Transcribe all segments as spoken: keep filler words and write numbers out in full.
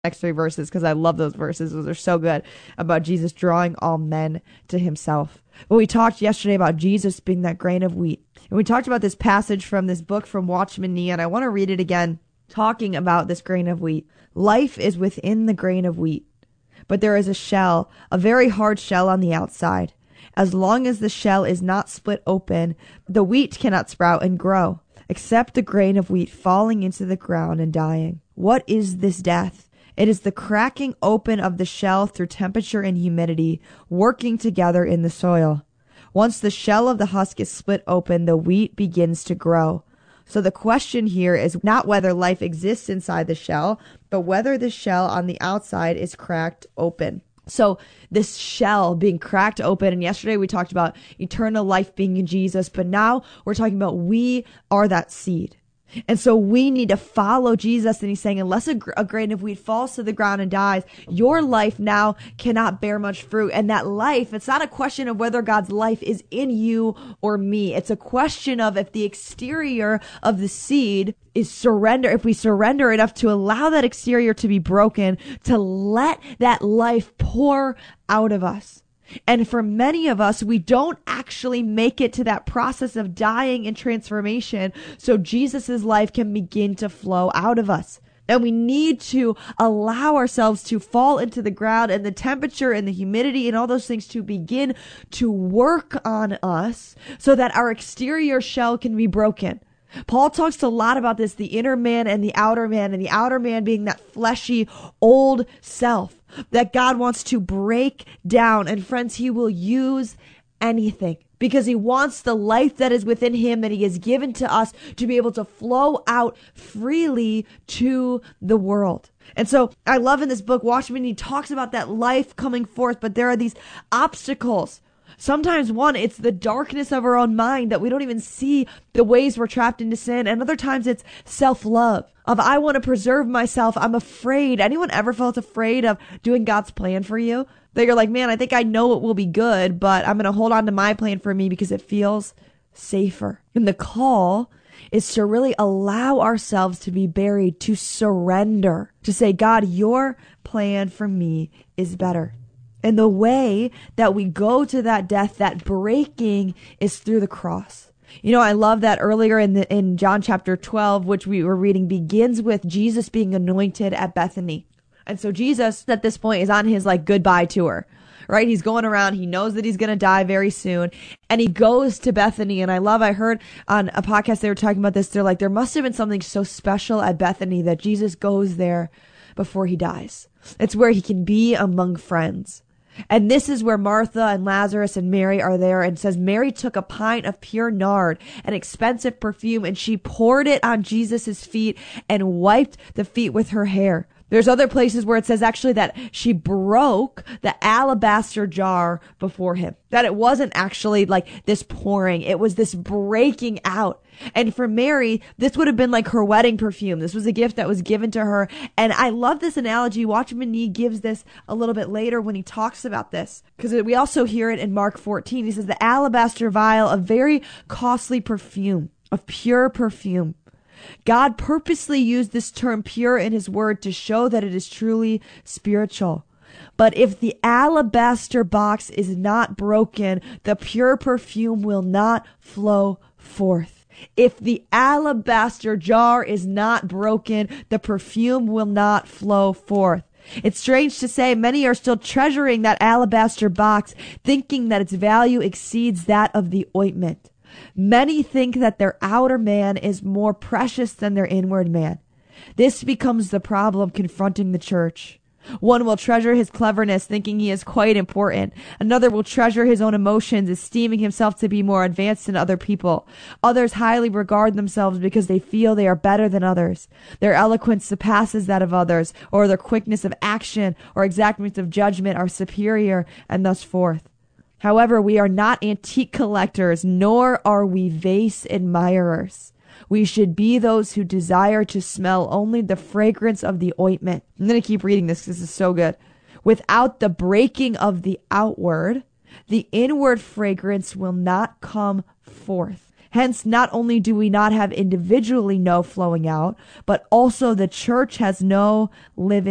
next three verses because I love those verses. Those are so good about Jesus drawing all men to himself. But we talked yesterday about Jesus being that grain of wheat. And we talked about this passage from this book from Watchman Nee, and I want to read it again, talking about this grain of wheat. Life is within the grain of wheat, but there is a shell, a very hard shell on the outside. As long as the shell is not split open, the wheat cannot sprout and grow, except the grain of wheat falling into the ground and dying. What is this death? It is the cracking open of the shell through temperature and humidity working together in the soil. Once the shell of the husk is split open, the wheat begins to grow. So the question here is not whether life exists inside the shell, but whether the shell on the outside is cracked open. So this shell being cracked open, and yesterday we talked about eternal life being in Jesus, but now we're talking about we are that seed. And so we need to follow Jesus. And he's saying, unless a, gr- a grain of wheat falls to the ground and dies, your life now cannot bear much fruit. And that life, it's not a question of whether God's life is in you or me. It's a question of if the exterior of the seed is surrender, if we surrender enough to allow that exterior to be broken, to let that life pour out of us. And for many of us, we don't actually make it to that process of dying and transformation so Jesus's life can begin to flow out of us. And we need to allow ourselves to fall into the ground and the temperature and the humidity and all those things to begin to work on us so that our exterior shell can be broken. Paul talks a lot about this, the inner man and the outer man, and the outer man being that fleshy old self that God wants to break down. And friends, he will use anything because he wants the life that is within him that he has given to us to be able to flow out freely to the world. And so I love in this book, Watchman, he talks about that life coming forth, but there are these obstacles. Sometimes, one, it's the darkness of our own mind that we don't even see the ways we're trapped into sin. And other times it's self-love of I want to preserve myself. I'm afraid. Anyone ever felt afraid of doing God's plan for you? That you're like, man, I think I know it will be good, but I'm going to hold on to my plan for me because it feels safer. And the call is to really allow ourselves to be buried, to surrender, to say, God, your plan for me is better. And the way that we go to that death, that breaking, is through the cross. You know, I love that earlier in the, in John chapter twelve, which we were reading, begins with Jesus being anointed at Bethany. And so Jesus at this point is on his like goodbye tour, right? He's going around. He knows that he's going to die very soon. And he goes to Bethany. And I love, I heard on a podcast, they were talking about this. They're like, there must have been something so special at Bethany that Jesus goes there before he dies. It's where he can be among friends. And this is where Martha and Lazarus and Mary are there, and says Mary took a pint of pure nard, an expensive perfume, and she poured it on Jesus's feet and wiped the feet with her hair. There's other places where it says actually that she broke the alabaster jar before him. That it wasn't actually like this pouring. It was this breaking out. And for Mary, this would have been like her wedding perfume. This was a gift that was given to her. And I love this analogy. Watchman Nee gives this a little bit later when he talks about this, because we also hear it in Mark fourteen. He says the alabaster vial, a very costly perfume, of pure perfume. God purposely used this term pure in his word to show that it is truly spiritual. But if the alabaster box is not broken, the pure perfume will not flow forth. If the alabaster jar is not broken, the perfume will not flow forth. It's strange to say many are still treasuring that alabaster box, thinking that its value exceeds that of the ointment. Many think that their outer man is more precious than their inward man. This becomes the problem confronting the church. One will treasure his cleverness, thinking he is quite important. Another will treasure his own emotions, esteeming himself to be more advanced than other people. Others highly regard themselves because they feel they are better than others. Their eloquence surpasses that of others, or their quickness of action or exactness of judgment are superior, and thus forth. However, we are not antique collectors, nor are we vase admirers. We should be those who desire to smell only the fragrance of the ointment. I'm going to keep reading this because this is so good. Without the breaking of the outward, the inward fragrance will not come forth. Hence, not only do we not have individually no flowing out, but also the church has no living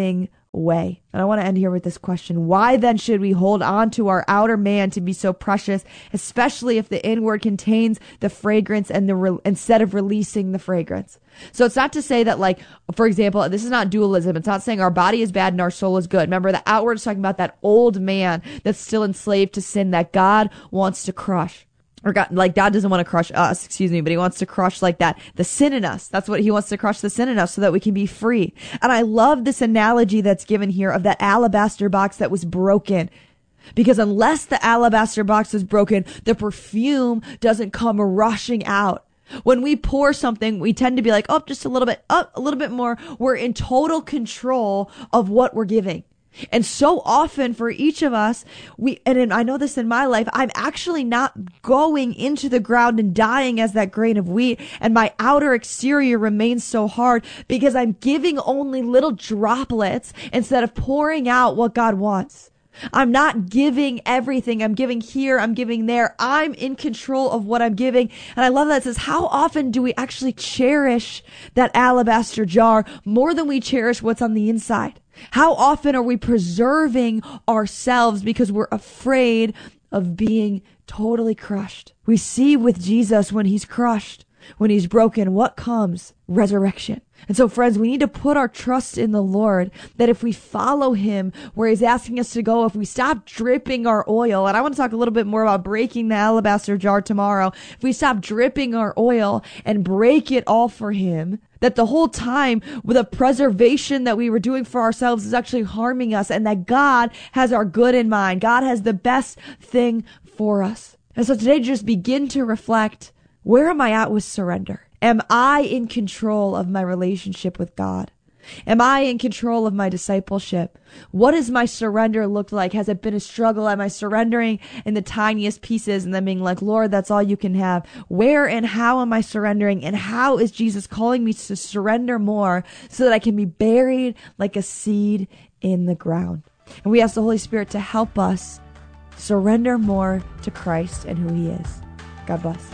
way. And I want to end here with this question. Why then should we hold on to our outer man to be so precious, especially if the inward contains the fragrance and the re- instead of releasing the fragrance? So it's not to say that, like, for example, this is not dualism. It's not saying our body is bad and our soul is good. Remember, the outward is talking about that old man that's still enslaved to sin that God wants to crush. Or God, like God doesn't want to crush us, excuse me, but he wants to crush like that, the sin in us. That's what he wants to crush, the sin in us, so that we can be free. And I love this analogy that's given here of that alabaster box that was broken. Because unless the alabaster box is broken, the perfume doesn't come rushing out. When we pour something, we tend to be like, oh, just a little bit, up, oh, a little bit more. We're in total control of what we're giving. And so often for each of us, we, and I know this in my life, I'm actually not going into the ground and dying as that grain of wheat. And my outer exterior remains so hard because I'm giving only little droplets instead of pouring out what God wants. I'm not giving everything. I'm giving here. I'm giving there. I'm in control of what I'm giving. And I love that it says, how often do we actually cherish that alabaster jar more than we cherish what's on the inside? How often are we preserving ourselves because we're afraid of being totally crushed? We see with Jesus when he's crushed, when he's broken, what comes? Resurrection. And so, friends, we need to put our trust in the Lord, that if we follow him where he's asking us to go, if we stop dripping our oil, and I want to talk a little bit more about breaking the alabaster jar tomorrow, if we stop dripping our oil and break it all for him, that the whole time with the preservation that we were doing for ourselves is actually harming us, and that God has our good in mind. God has the best thing for us. And so today, just begin to reflect, where am I at with surrender? Am I in control of my relationship with God? Am I in control of my discipleship? What does my surrender look like? Has it been a struggle? Am I surrendering in the tiniest pieces and then being like, Lord, that's all you can have? Where and how am I surrendering? And how is Jesus calling me to surrender more so that I can be buried like a seed in the ground? And we ask the Holy Spirit to help us surrender more to Christ and who he is. God bless.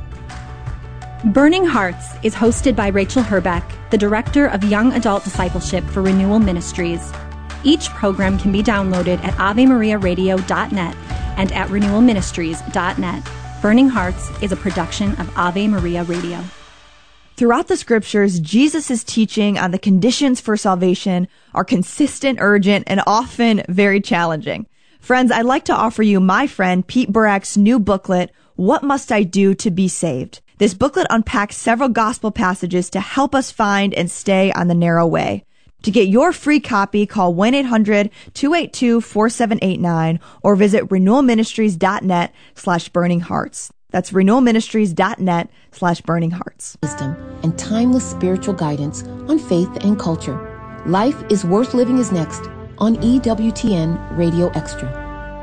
Burning Hearts is hosted by Rachel Herbeck, the Director of Young Adult Discipleship for Renewal Ministries. Each program can be downloaded at ave maria radio dot net and at renewal ministries dot net. Burning Hearts is a production of Ave Maria Radio. Throughout the scriptures, Jesus' teaching on the conditions for salvation are consistent, urgent, and often very challenging. Friends, I'd like to offer you my friend Pete Burak's new booklet, What Must I Do to Be Saved? This booklet unpacks several gospel passages to help us find and stay on the narrow way. To get your free copy, call one eight hundred two eight two four seven eight nine or visit renewal ministries dot net slash burning hearts. That's renewal ministries dot net slash burning hearts. Wisdom and timeless spiritual guidance on faith and culture. Life is Worth Living is next on E W T N Radio Extra.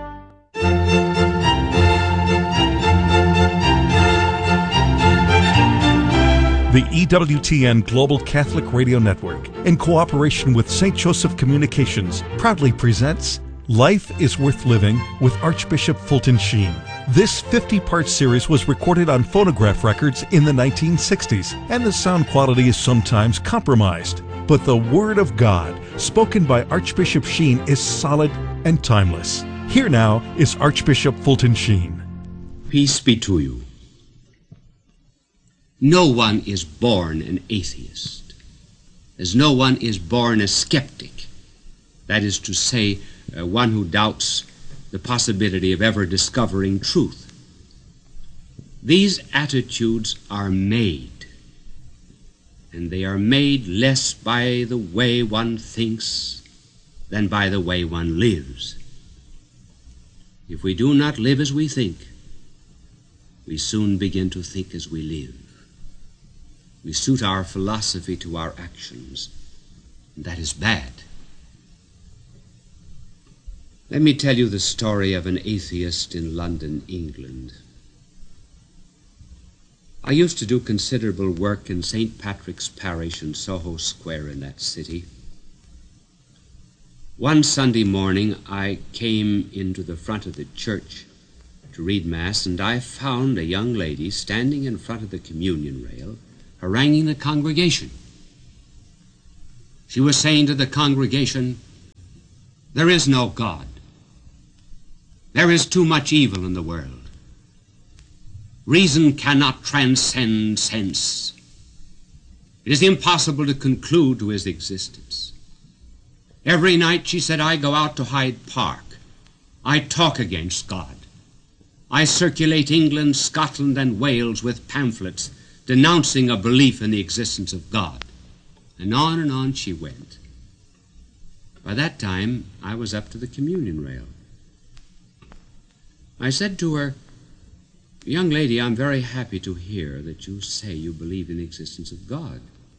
The E W T N Global Catholic Radio Network, in cooperation with Saint Joseph Communications, proudly presents Life is Worth Living with Archbishop Fulton Sheen. This fifty-part series was recorded on phonograph records in the nineteen sixties, and the sound quality is sometimes compromised. But the Word of God, spoken by Archbishop Sheen, is solid and timeless. Here now is Archbishop Fulton Sheen. Peace be to you. No one is born an atheist, as no one is born a skeptic. That is to say, uh, one who doubts the possibility of ever discovering truth. These attitudes are made, and they are made less by the way one thinks than by the way one lives. If we do not live as we think, we soon begin to think as we live. We suit our philosophy to our actions, and that is bad. Let me tell you the story of an atheist in London, England. I used to do considerable work in Saint Patrick's Parish in Soho Square in that city. One Sunday morning, I came into the front of the church to read Mass, and I found a young lady standing in front of the communion rail, haranguing the congregation. She was saying to the congregation, There is no God. There is too much evil in the world. Reason cannot transcend sense. It is impossible to conclude to his existence. Every night, she said, I go out to Hyde Park. I talk against God. I circulate England, Scotland, and Wales with pamphlets denouncing a belief in the existence of God. And on and on she went. By that time, I was up to the communion rail. I said to her, young lady, I'm very happy to hear that you say you believe in the existence of God.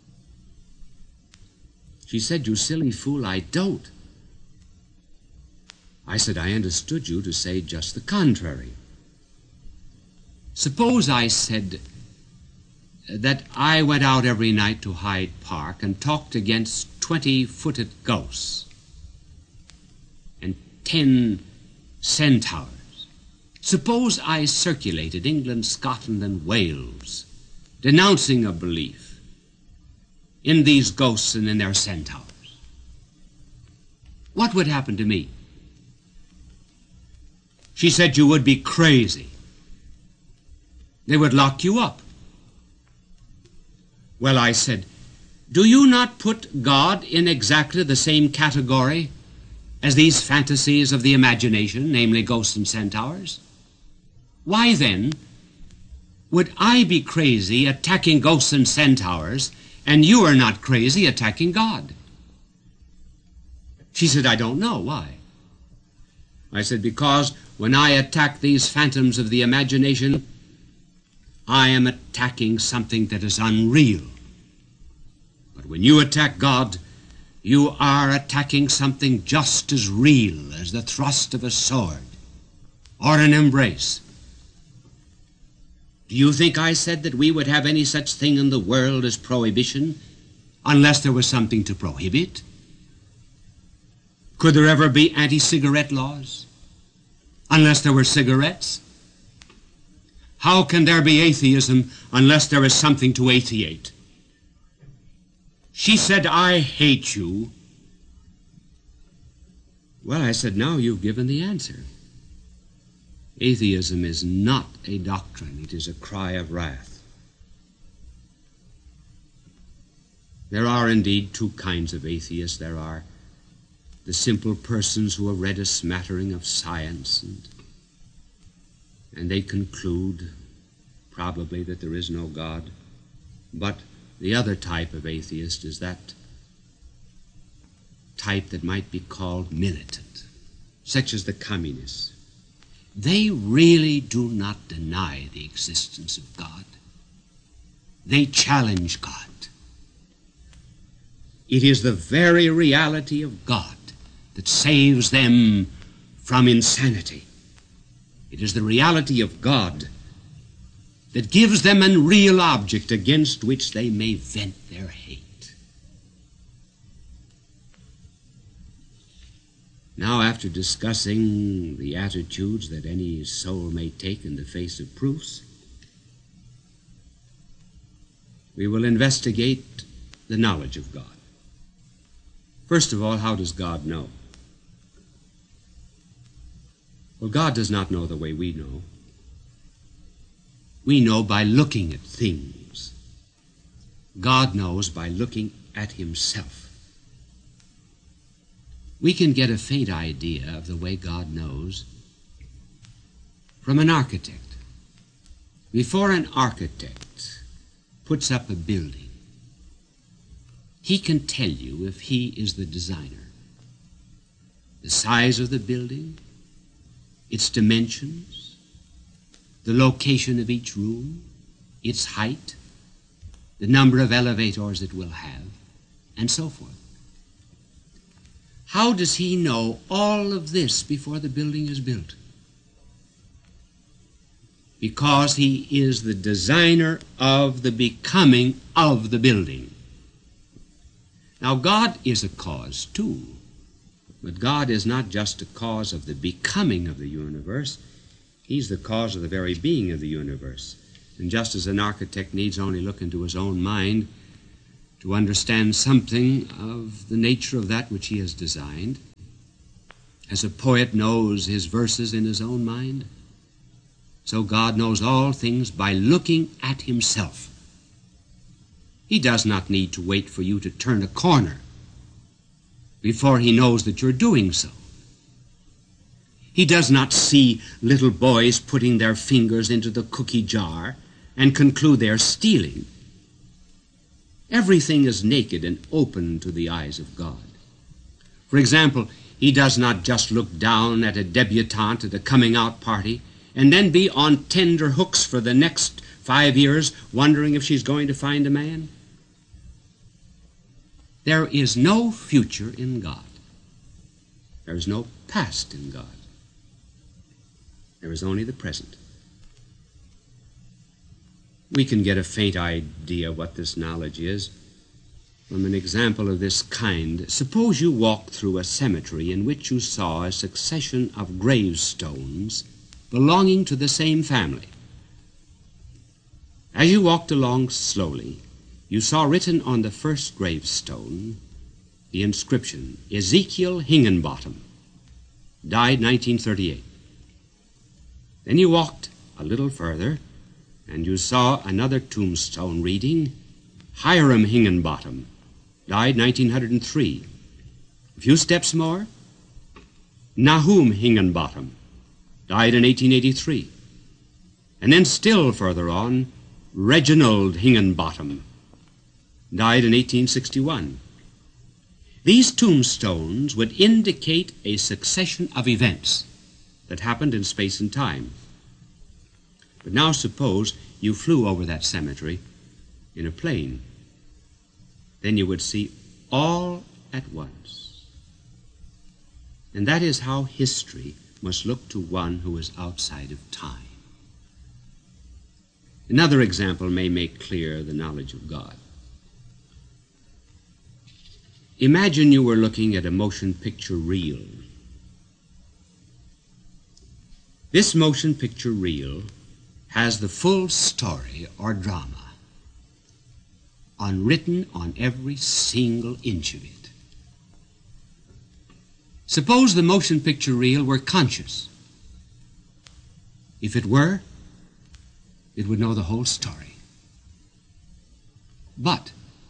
She said, you silly fool, I don't. I said, I understood you to say just the contrary. Suppose I said that I went out every night to Hyde Park and talked against twenty-footed ghosts and ten centaurs. Suppose I circulated England, Scotland, and Wales, denouncing a belief in these ghosts and in their centaurs. What would happen to me? She said you would be crazy. They would lock you up. Well, I said, do you not put God in exactly the same category as these fantasies of the imagination, namely ghosts and centaurs? Why then would I be crazy attacking ghosts and centaurs, and you are not crazy attacking God? She said, I don't know. Why? I said, because when I attack these phantoms of the imagination, I am attacking something that is unreal. But when you attack God, you are attacking something just as real as the thrust of a sword or an embrace. Do you think I said that we would have any such thing in the world as prohibition unless there was something to prohibit? Could there ever be anti-cigarette laws unless there were cigarettes? How can there be atheism unless there is something to atheate? She said, I hate you. Well, I said, now you've given the answer. Atheism is not a doctrine. It is a cry of wrath. There are indeed two kinds of atheists. There are the simple persons who have read a smattering of science, and, and they conclude probably that there is no God. But the other type of atheist is that type that might be called militant, such as the communists. They really do not deny the existence of God. They challenge God. It is the very reality of God that saves them from insanity. It is the reality of God that gives them a real object against which they may vent their hate. Now, after discussing the attitudes that any soul may take in the face of proofs, we will investigate the knowledge of God. First of all, how does God know? Well, God does not know the way we know. We know by looking at things. God knows by looking at himself. We can get a faint idea of the way God knows from an architect. Before an architect puts up a building, he can tell you if he is the designer. The size of the building, its dimensions, the location of each room, its height, the number of elevators it will have, and so forth. How does he know all of this before the building is built? Because he is the designer of the becoming of the building. Now, God is a cause, too. But God is not just a cause of the becoming of the universe. He's the cause of the very being of the universe. And just as an architect needs only look into his own mind to understand something of the nature of that which he has designed, As a poet knows his verses in his own mind, so God knows all things by looking at himself. He does not need to wait for you to turn a corner before he knows that you're doing so. He does not see little boys putting their fingers into the cookie jar and conclude they are stealing. Everything is naked and open to the eyes of God. For example, he does not just look down at a debutante at a coming-out party and then be on tender hooks for the next five years wondering if she's going to find a man. There is no future in God. There is no past in God. There is only the present. We can get a faint idea what this knowledge is from an example of this kind. Suppose you walked through a cemetery in which you saw a succession of gravestones belonging to the same family. As you walked along slowly, you saw written on the first gravestone the inscription, Ezekiel Hingenbottom, died nineteen thirty-eight. Then you walked a little further, and you saw another tombstone reading, Hiram Hingenbottom, died nineteen oh three. A few steps more, Nahum Hingenbottom, died in eighteen eighty-three. And then still further on, Reginald Hingenbottom, died in eighteen sixty-one. These tombstones would indicate a succession of events that happened in space and time. But now suppose you flew over that cemetery in a plane. Then you would see all at once. And that is how history must look to one who is outside of time. Another example may make clear the knowledge of God. Imagine you were looking at a motion picture reel. This motion picture reel has the full story or drama unwritten on every single inch of it. Suppose the motion picture reel were conscious. If it were, it would know the whole story. But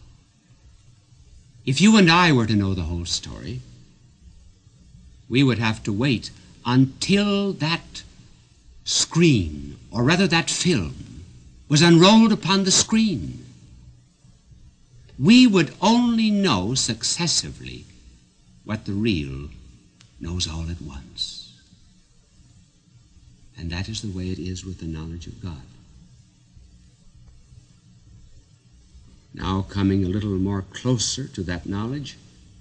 if you and I were to know the whole story, we would have to wait until that screen, or rather that film, was unrolled upon the screen. We would only know successively what the reel knows all at once. And that is the way it is with the knowledge of God. Now coming a little more closer to that knowledge,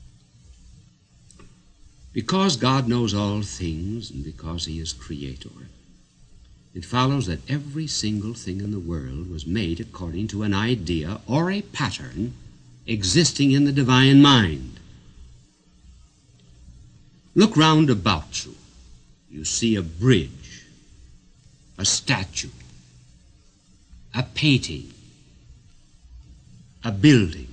because God knows all things and because he is creator, it follows that every single thing in the world was made according to an idea or a pattern existing in the divine mind. Look round about you. You see a bridge, a statue, a painting, a building.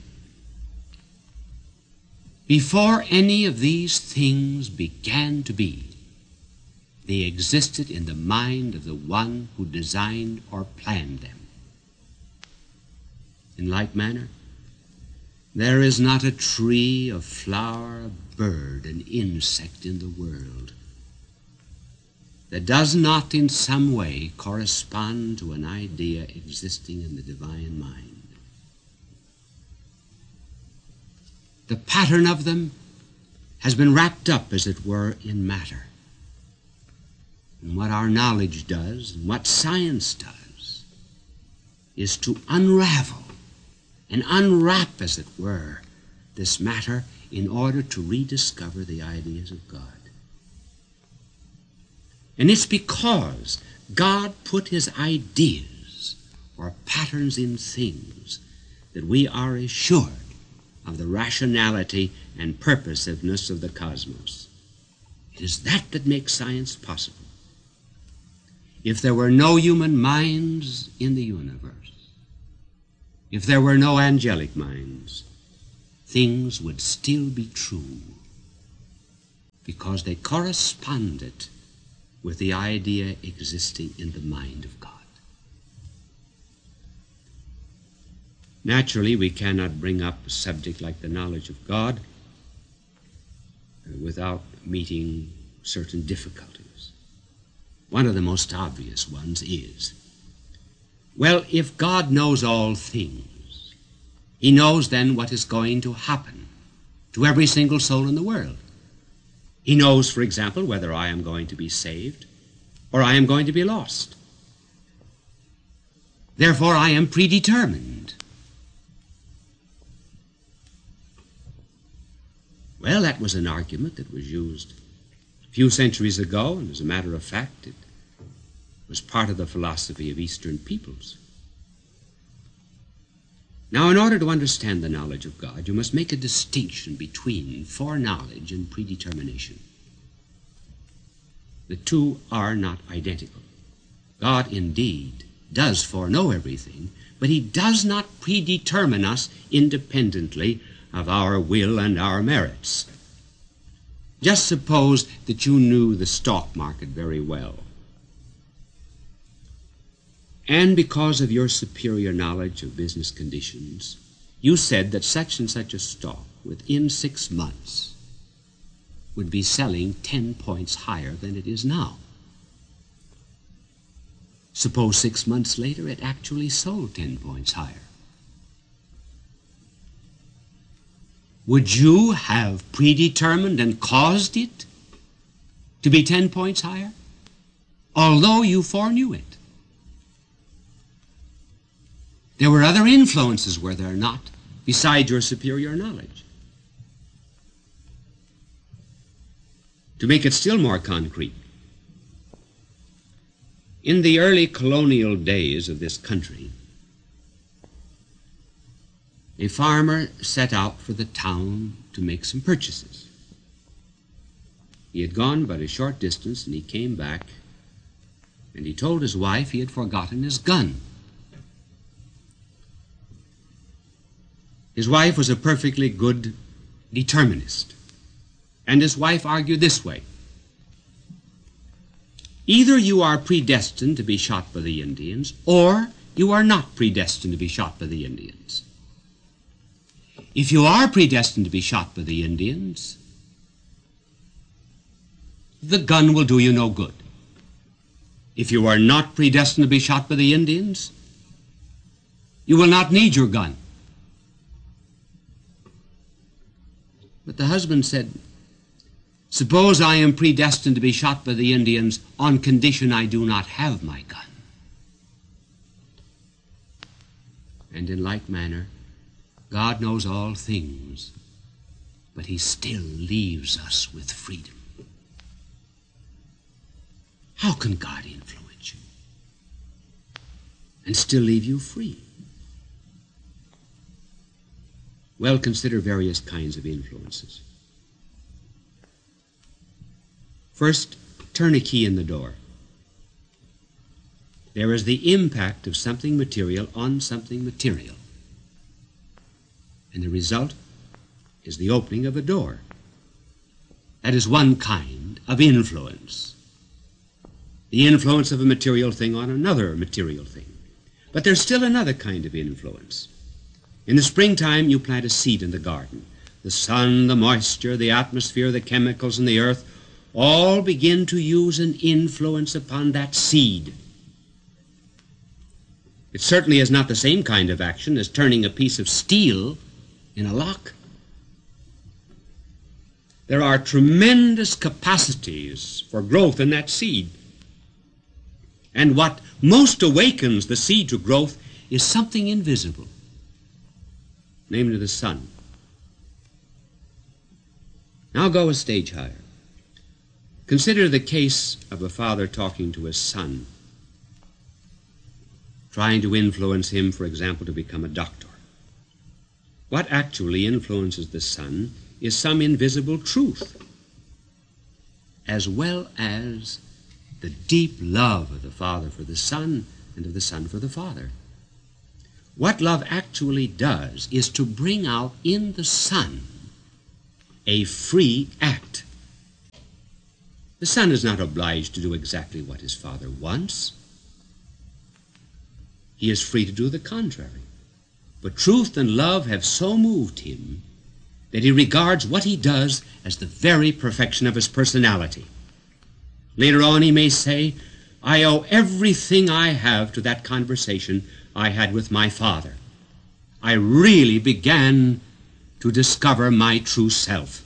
Before any of these things began to be, they existed in the mind of the one who designed or planned them. In like manner, there is not a tree, a flower, a bird, an insect in the world that does not in some way correspond to an idea existing in the divine mind. The pattern of them has been wrapped up, as it were, in matter. And what our knowledge does, and what science does, is to unravel and unwrap, as it were, this matter in order to rediscover the ideas of God. And it's because God put his ideas or patterns in things that we are assured of the rationality and purposiveness of the cosmos. It is that that makes science possible. If there were no human minds in the universe, if there were no angelic minds, things would still be true, because they corresponded with the idea existing in the mind of God. Naturally, we cannot bring up a subject like the knowledge of God without meeting certain difficulties. One of the most obvious ones is, well, if God knows all things, he knows then what is going to happen to every single soul in the world. He knows, for example, whether I am going to be saved or I am going to be lost. Therefore, I am predetermined. Well, that was an argument that was used a few centuries ago, and as a matter of fact, it was part of the philosophy of Eastern peoples. Now, in order to understand the knowledge of God, you must make a distinction between foreknowledge and predetermination. The two are not identical. God, indeed, does foreknow everything, but he does not predetermine us independently of our will and our merits. Just suppose that you knew the stock market very well, and because of your superior knowledge of business conditions, you said that such and such a stock within six months would be selling ten points higher than it is now. Suppose six months later it actually sold ten points higher. Would you have predetermined and caused it to be ten points higher, although you foreknew it? There were other influences, were there not, besides your superior knowledge? To make it still more concrete, in the early colonial days of this country, a farmer set out for the town to make some purchases. He had gone but a short distance, and he came back, and he told his wife he had forgotten his gun. His wife was a perfectly good determinist, and his wife argued this way: either you are predestined to be shot by the Indians, or you are not predestined to be shot by the Indians. If you are predestined to be shot by the Indians, the gun will do you no good. If you are not predestined to be shot by the Indians, you will not need your gun. But the husband said, suppose I am predestined to be shot by the Indians on condition I do not have my gun. And in like manner, God knows all things, but he still leaves us with freedom. How can God influence you and still leave you free? Well, consider various kinds of influences. First, turn a key in the door. There is the impact of something material on something material, and the result is the opening of a door. That is one kind of influence, the influence of a material thing on another material thing. But there's still another kind of influence. In the springtime, you plant a seed in the garden. The sun, the moisture, the atmosphere, the chemicals in the earth all begin to use an influence upon that seed. It certainly is not the same kind of action as turning a piece of steel in a lock. There are tremendous capacities for growth in that seed. And what most awakens the seed to growth is something invisible, namely the sun. Now go a stage higher. Consider the case of a father talking to his son, trying to influence him, for example, to become a doctor. What actually influences the son is some invisible truth, as well as the deep love of the father for the son and of the son for the father. What love actually does is to bring out in the son a free act. The Son is not obliged to do exactly what his Father wants. He is free to do the contrary. But truth and love have so moved him that he regards what he does as the very perfection of his personality. Later on he may say, I owe everything I have to that conversation I had with my Father. I really began to discover my true self.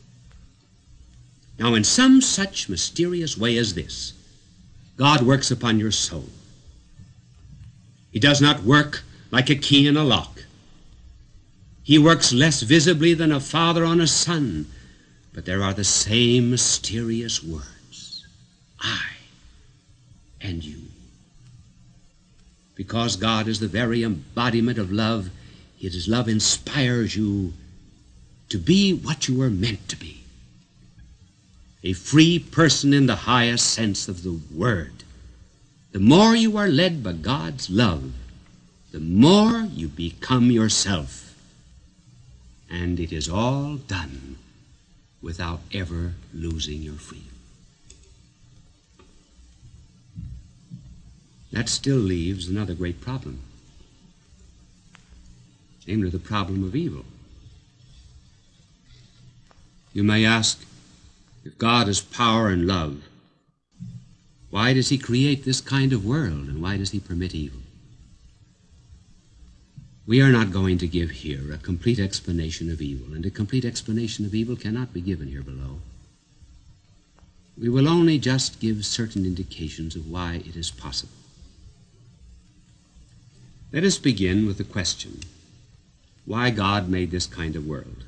Now, in some such mysterious way as this, God works upon your soul. He does not work like a key in a lock. He works less visibly than a father on a son, but there are the same mysterious words, I and you. Because God is the very embodiment of love, His love inspires you to be what you were meant to be. A free person in the highest sense of the word. The more you are led by God's love, the more you become yourself. And it is all done without ever losing your freedom. That still leaves another great problem, namely the problem of evil. You may ask, if God is power and love, why does he create this kind of world, and why does he permit evil? We are not going to give here a complete explanation of evil, and a complete explanation of evil cannot be given here below. We will only just give certain indications of why it is possible. Let us begin with the question, why God made this kind of world.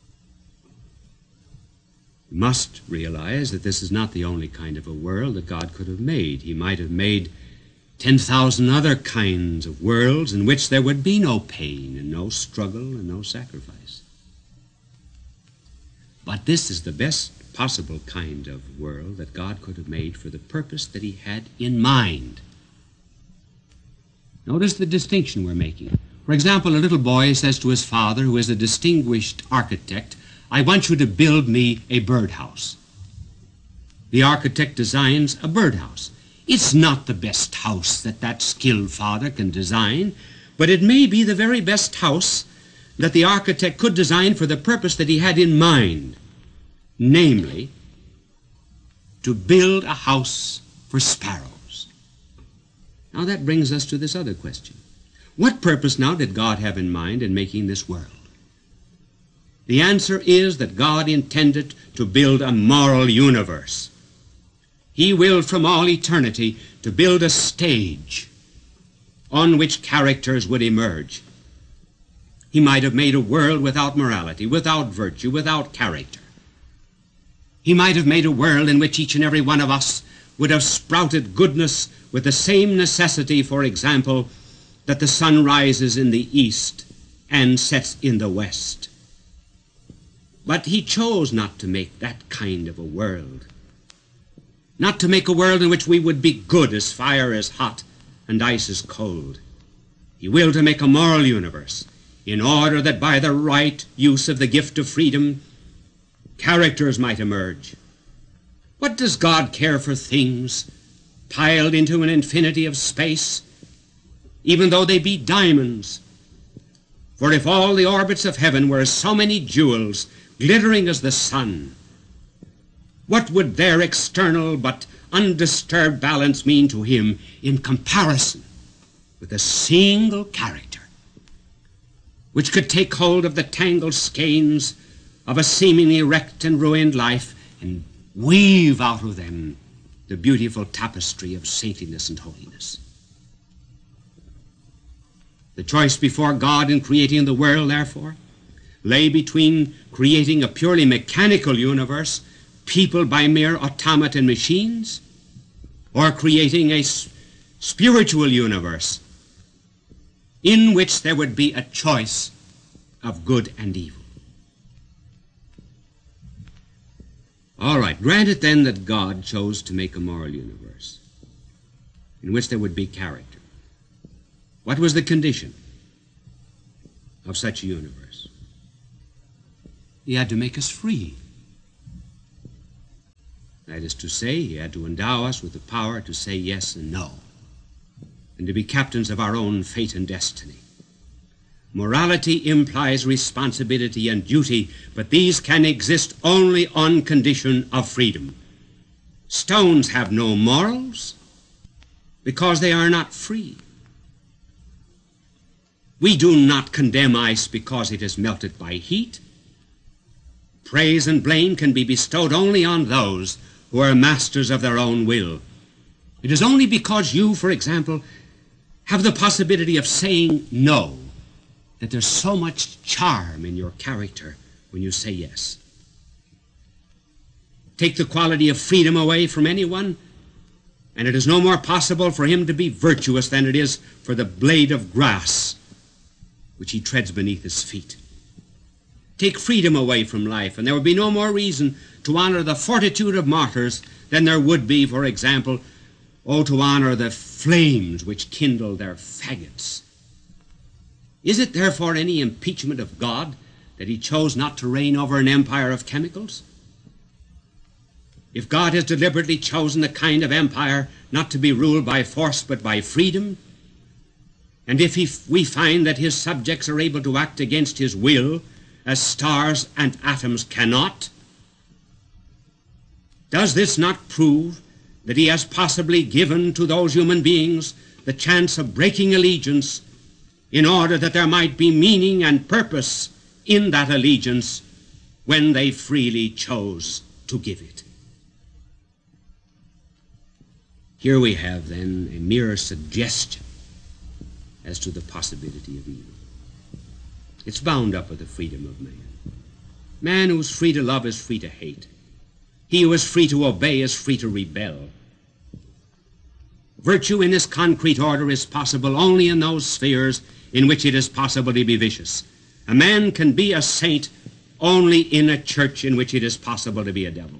We must realize that this is not the only kind of a world that God could have made. He might have made ten thousand other kinds of worlds in which there would be no pain and no struggle and no sacrifice. But this is the best possible kind of world that God could have made for the purpose that he had in mind. Notice the distinction we're making. For example, a little boy says to his father, who is a distinguished architect, I want you to build me a birdhouse. The architect designs a birdhouse. It's not the best house that that skilled father can design, but it may be the very best house that the architect could design for the purpose that he had in mind, namely, to build a house for sparrows. Now that brings us to this other question. What purpose now did God have in mind in making this world? The answer is that God intended to build a moral universe. He willed from all eternity to build a stage on which characters would emerge. He might have made a world without morality, without virtue, without character. He might have made a world in which each and every one of us would have sprouted goodness with the same necessity, for example, that the sun rises in the east and sets in the west. But he chose not to make that kind of a world. Not to make a world in which we would be good as fire is hot and ice is cold. He willed to make a moral universe in order that by the right use of the gift of freedom, characters might emerge. What does God care for things piled into an infinity of space, even though they be diamonds? For if all the orbits of heaven were as so many jewels, glittering as the sun, what would their external but undisturbed balance mean to him in comparison with a single character which could take hold of the tangled skeins of a seemingly wrecked and ruined life and weave out of them the beautiful tapestry of saintliness and holiness? The choice before God in creating the world, therefore, lay between creating a purely mechanical universe, peopled by mere automaton machines, or creating a spiritual universe in which there would be a choice of good and evil. All right, grant it then that God chose to make a moral universe in which there would be character. What was the condition of such a universe? He had to make us free. That is to say, he had to endow us with the power to say yes and no, and to be captains of our own fate and destiny. Morality implies responsibility and duty, but these can exist only on condition of freedom. Stones have no morals because they are not free. We do not condemn ice because it is melted by heat. Praise and blame can be bestowed only on those who are masters of their own will. It is only because you, for example, have the possibility of saying no that there's so much charm in your character when you say yes. Take the quality of freedom away from anyone, and it is no more possible for him to be virtuous than it is for the blade of grass which he treads beneath his feet. Take freedom away from life, and there would be no more reason to honor the fortitude of martyrs than there would be, for example, oh, to honor the flames which kindle their faggots. Is it therefore any impeachment of God that he chose not to reign over an empire of chemicals? If God has deliberately chosen a kind of empire not to be ruled by force but by freedom, and if he, we find that his subjects are able to act against his will as stars and atoms cannot, does this not prove that he has possibly given to those human beings the chance of breaking allegiance in order that there might be meaning and purpose in that allegiance when they freely chose to give it? Here we have, then, a mere suggestion as to the possibility of evil. It's bound up with the freedom of man. Man who is free to love is free to hate. He who is free to obey is free to rebel. Virtue in this concrete order is possible only in those spheres in which it is possible to be vicious. A man can be a saint only in a church in which it is possible to be a devil.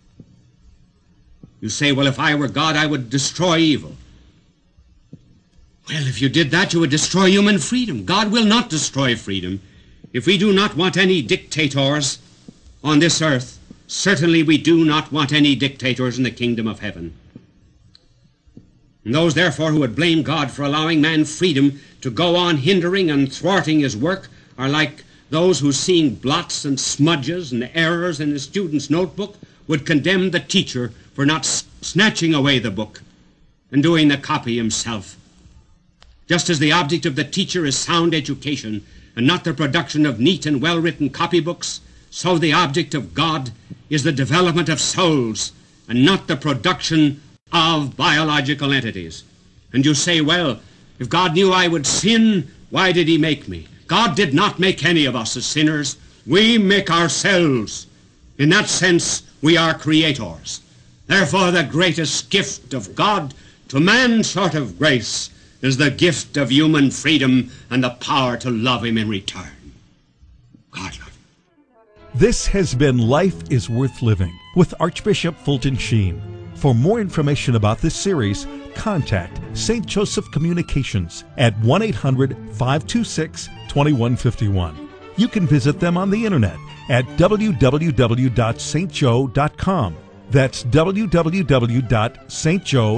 You say, well, if I were God, I would destroy evil. Well, if you did that, you would destroy human freedom. God will not destroy freedom. If we do not want any dictators on this earth, certainly we do not want any dictators in the kingdom of heaven. And those, therefore, who would blame God for allowing man freedom to go on hindering and thwarting his work are like those who, seeing blots and smudges and errors in a student's notebook, would condemn the teacher for not s- snatching away the book and doing the copy himself. Just as the object of the teacher is sound education and not the production of neat and well-written copybooks, so the object of God is the development of souls and not the production of biological entities. And you say, well, if God knew I would sin, why did he make me? God did not make any of us as sinners. We make ourselves. In that sense, we are creators. Therefore, the greatest gift of God to man short of grace is the gift of human freedom and the power to love him in return. God love him. This has been Life is Worth Living with Archbishop Fulton Sheen. For more information about this series, contact Saint Joseph Communications at one eight hundred, five two six, two one five one. You can visit them on the internet at w w w dot st joe dot com. That's w w w dot st joe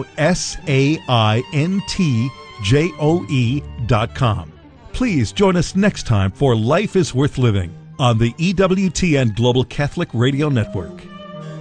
dot com. Please join us next time for Life is Worth Living on the E W T N Global Catholic Radio Network.